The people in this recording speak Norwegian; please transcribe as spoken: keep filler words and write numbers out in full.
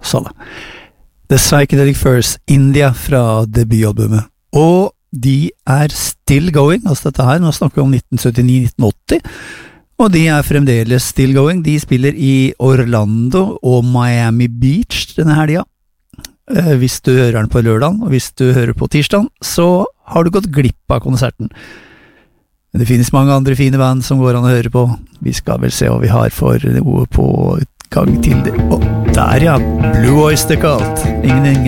Uppsala. The Psychedelic Furs, India fra debutalbumet. Og de er still going, altså dette her, nå snakker vi om nitten syttini til nitten åtti, og de er fremdeles still going. De spiller i Orlando og Miami Beach denne helga. Eh, hvis du hører den på lørdagen, og hvis du hører på tirsdagen, så har du gått glipp av konserten. Men det finnes mange andre fine band som går an å høre på. Vi skal vel se hva vi har for noe på gang til det. Og der ja, Blue Oyster Cult. Ingen, ingen